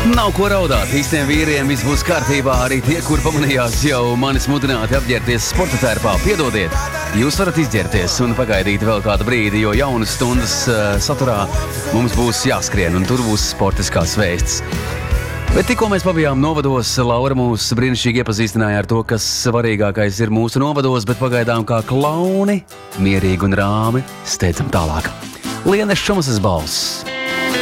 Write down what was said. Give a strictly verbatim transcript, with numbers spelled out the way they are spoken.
Nav ko raudāt, īstiem vīriem viss būs kārtībā, arī tie, kur pamanījās jau manis mudināti apģērties sporta tērpā. Piedodiet, jūs varat izģērties un pagaidīt vēl kādu brīdi, jo jaunas stundas uh, saturā mums būs jāskrien un tur būs sportiskās vēstis. Bet tikko mēs pabijām novados, Laura mūs brīnišķīgi iepazīstināja ar to, kas svarīgākais ir mūsu novados, bet pagaidām kā klauni, mierīgi un rāmi, steidzam tālāk. Lienes Šumasas balss.